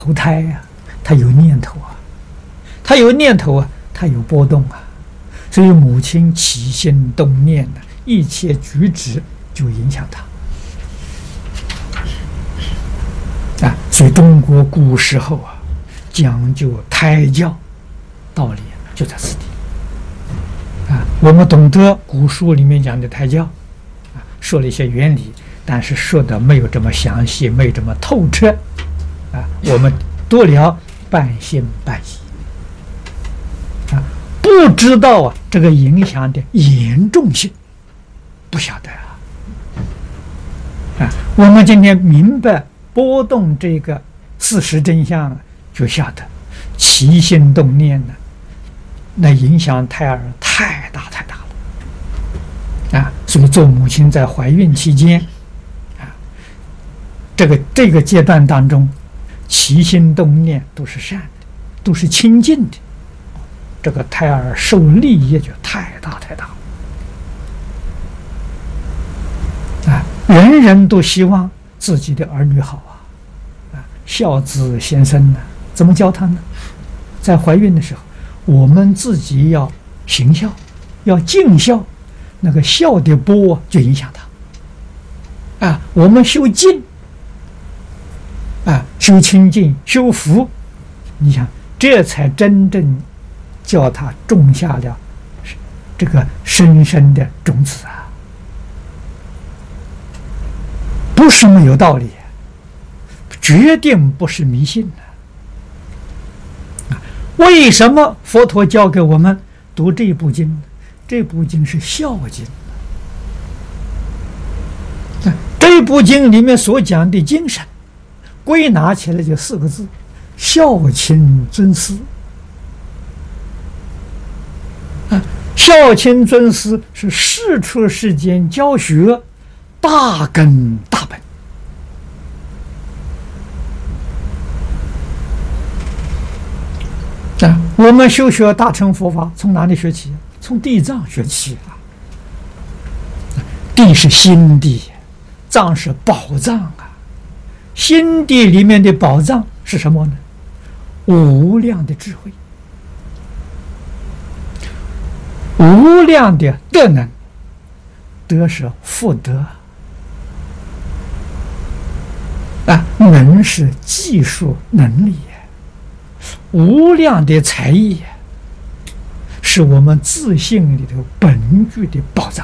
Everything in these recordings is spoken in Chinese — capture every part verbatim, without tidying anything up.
投胎呀、啊，它有念头啊，它有念头啊，它有波动啊，所以母亲起心动念的一切举止就影响他啊。所以中国古时候啊，讲究胎教道理就在此地啊。我们懂得古书里面讲的胎教啊，说了一些原理，但是说的没有这么详细，没有这么透彻啊。我们多聊半信半疑啊，不知道啊这个影响的严重性，不晓得啊。啊，我们今天明白波动这个事实真相了，就晓得起心动念呢，那影响胎儿太大太大了啊。所以做母亲在怀孕期间啊，这个这个阶段当中，起心动念都是善的，都是清净的，这个胎儿受利益就太大太大了啊！人人都希望自己的儿女好啊，啊，孝子贤孙呢，怎么教他呢？在怀孕的时候，我们自己要行孝，要尽孝，那个孝的波就影响他啊。我们修敬啊，修清净，修福，你想，这才真正叫他种下了这个深深的种子啊，不是没有道理，决定不是迷信的啊。为什么佛陀教给我们读这部经呢？这部经是孝经啊，这部经里面所讲的精神归纳起来就四个字：孝亲尊师啊。孝亲尊师是世出世间教学大根大本啊。我们修学大乘佛法从哪里学起？从地藏学起啊。地是心地，藏是宝藏啊。心地里面的宝藏是什么呢？无量的智慧，无量的德能。德是福德啊，能是技术能力，无量的才艺是我们自信里头本具的宝藏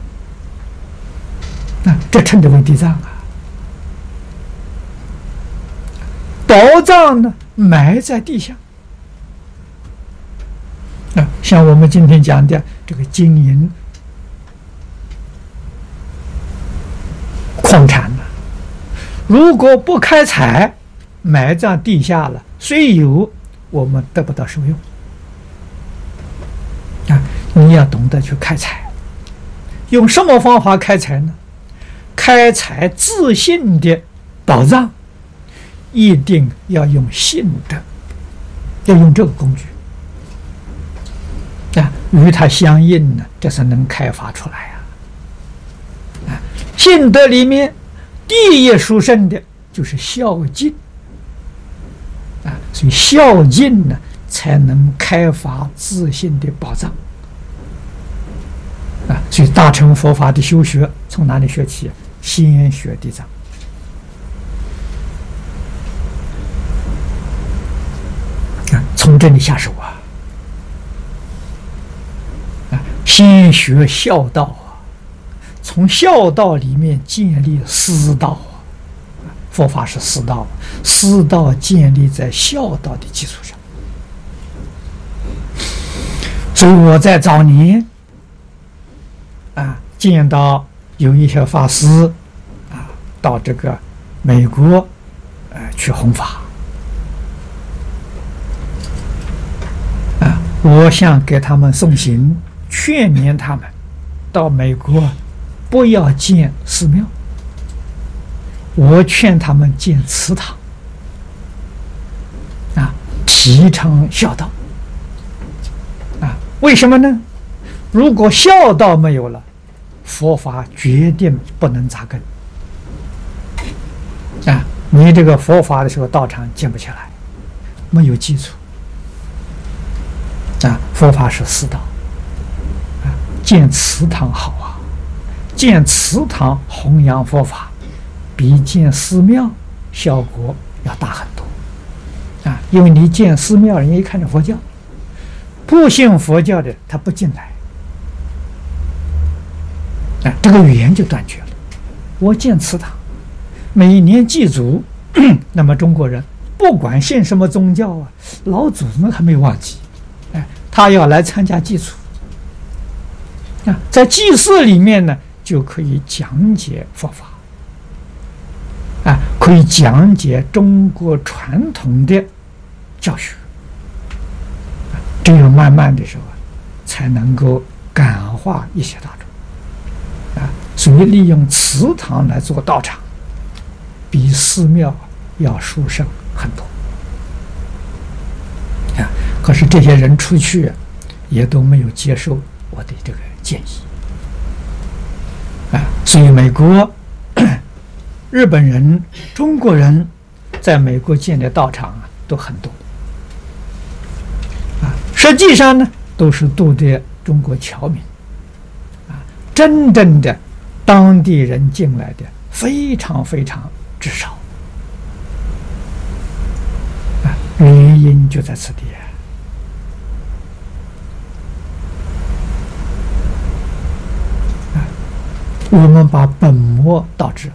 啊，这称之为地藏啊。宝藏呢，埋在地下啊，像我们今天讲的这个金银矿产呢，如果不开采，埋在地下了，虽有，我们得不到受用啊。你要懂得去开采，用什么方法开采呢？开采自信的宝藏，一定要用信德，要用这个工具啊，与它相应呢，这才能开发出来啊。啊，信德里面第一殊胜的就是孝敬啊，所以孝敬呢，才能开发自信的宝藏啊。所以大乘佛法的修学从哪里学起？先学地藏。从这里下手啊！啊，先学孝道啊，从孝道里面建立师道啊。佛法是师道，师道建立在孝道的基础上。所以我在早年啊，见到有一些法师啊，到这个美国呃去弘法。我想给他们送行，劝勉他们到美国不要建寺庙，我劝他们建祠堂啊，提倡孝道啊。为什么呢？如果孝道没有了，佛法决定不能扎根啊。 你这个佛法的时候，道场建不起来，没有基础啊。佛法是寺道啊，建祠堂好啊，建祠堂弘扬佛法，比建寺庙效果要大很多啊。因为你建寺庙，人家一看着佛教，不信佛教的他不进来，啊，这个语言就断绝了。我建祠堂，每年祭祖，那么中国人不管信什么宗教啊，老祖宗还没忘记，哎，他要来参加祭祖啊，在祭祀里面呢，就可以讲解佛法啊，可以讲解中国传统的教学，只有慢慢的时候啊，才能够感化一些大众啊。所以利用祠堂来做道场，比寺庙要殊胜很多啊。可是这些人出去也都没有接受我的这个建议啊。所以美国、日本人、中国人在美国建的道场啊都很多啊。实际上呢，都是度的中国侨民啊，真正的当地人进来的非常非常之少啊，原因就在此地啊。我们把本末倒置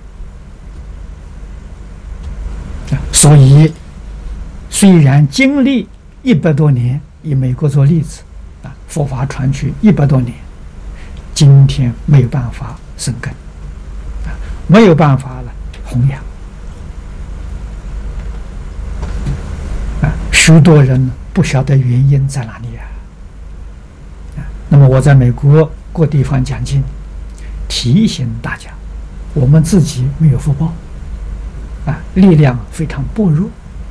啊，所以虽然经历一百多年，以美国做例子啊，佛法传去一百多年，今天没有办法生根啊，没有办法了弘扬啊，许多人不晓得原因在哪里啊。啊，那么我在美国各地方讲经，提醒大家，我们自己没有福报啊，力量非常薄弱。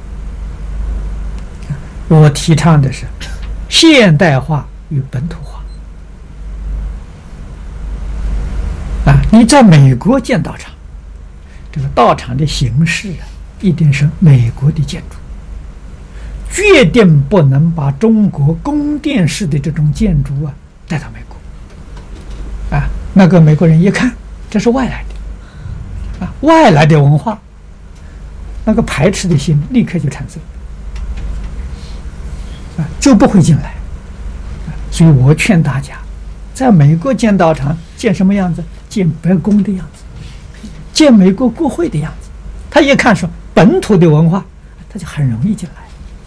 我提倡的是现代化与本土化啊！你在美国建道场，这个道场的形式啊，一定是美国的建筑，决定不能把中国宫殿式的这种建筑啊带到美国啊。那个美国人一看，这是外来的啊，外来的文化，那个排斥的心立刻就产生。啊，就不会进来，所以我劝大家，在美国建道场建什么样子？建白宫的样子，建美国国会的样子。他一看说本土的文化，他就很容易进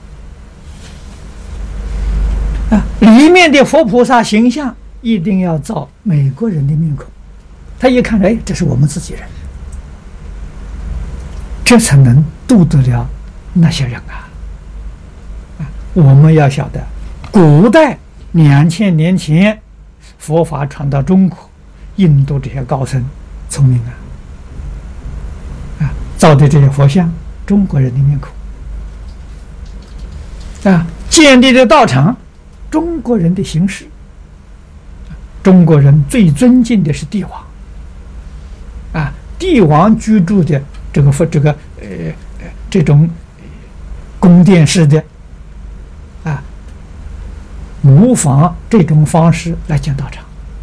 来。啊，里面的佛菩萨形象一定要造美国人的面孔，他一看，哎，这是我们自己人，这才能度得了那些人啊。我们要晓得，古代两千年前佛法传到中国，印度这些高僧聪明啊，啊，造的这些佛像，中国人的面孔啊，建立的道场，中国人的形式。中国人最尊敬的是帝王啊，帝王居住的这个这个呃这种宫殿式的。啊，模仿这种方式来建道场，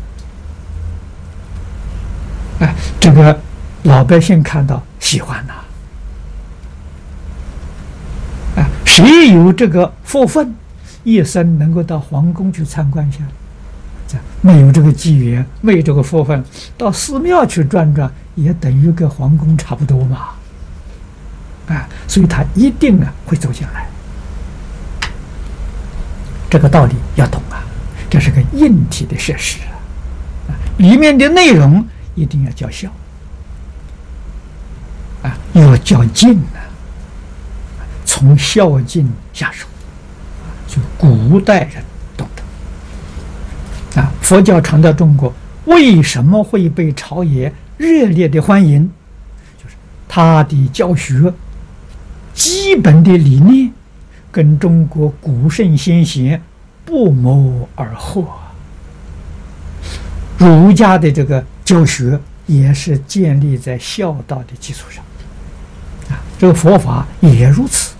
哎，这个老百姓看到喜欢呐、啊，啊，谁有这个福分，一生能够到皇宫去参观一下？这没有这个机缘，没有这个福分，到寺庙去转转，也等于跟皇宫差不多嘛，啊，所以他一定啊会走进来。这个道理要懂啊，这是个硬体的设施啊，里面的内容一定要叫孝啊，要叫敬啊，从孝敬下手，就古代人懂得啊。佛教传到中国，为什么会被朝野热烈的欢迎？就是他的教学基本的理念跟中国古圣先贤不谋而合，儒家的这个教学也是建立在孝道的基础上啊，这个佛法也如此。